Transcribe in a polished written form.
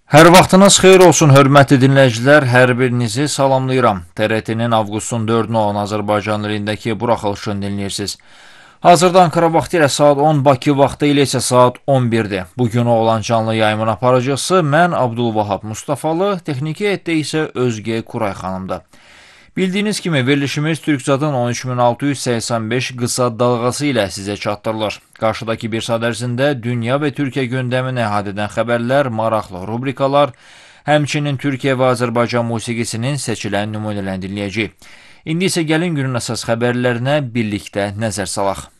Hər vaxtınız xeyir olsun, hörmətli dinləyicilər, hər birinizi salamlayıram. TRT-nin avqustun 4-ünə olan Azərbaycan dilindəki buraxılışını dinləyirsiniz. Hazırda Ankara vaxtı ilə saat 10, Bakı vaxtı ilə isə saat 11-dir. Bugün olan canlı yayımın aparıcısı mən Abdulvahab Mustafalı, texniki heyətdə isə Özge Kuray xanımdır. Bildiyiniz kimi verilişimiz Türkzadın 13685 qısa dalğası ilə sizə çatdırılır. Qarşıdakı bir saat ərzində dünya və Türkiyə gündəmini əhatə edən xəbərlər, maraqlı rubrikalar, həmçinin Türkiyə və Azərbaycan musiqisinin seçilən nümunələrini dinləyəcəyik. İndi isə gəlin günün əsas xəbərlərinə birlikdə nəzər salaq.